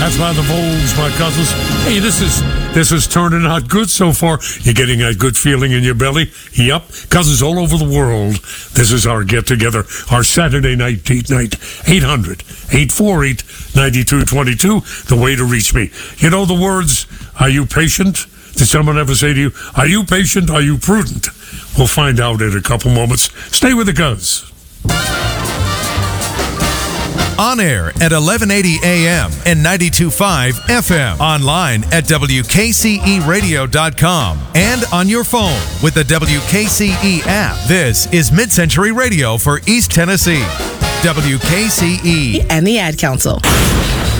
That's by the Voles, my cousins. Hey, this is turning out good so far. You're getting that good feeling in your belly? Yep. Cousins all over the world. This is our get-together, our Saturday night date night. 800-848-9222, the way to reach me. You know the words, are you patient? Did someone ever say to you, are you patient? Are you prudent? We'll find out in a couple moments. Stay with the Cuz. On air at 1180 AM and 92.5 FM. Online at WKCEradio.com. And on your phone with the WKCE app. This is Mid-Century Radio for East Tennessee. WKCE. And the Ad Council.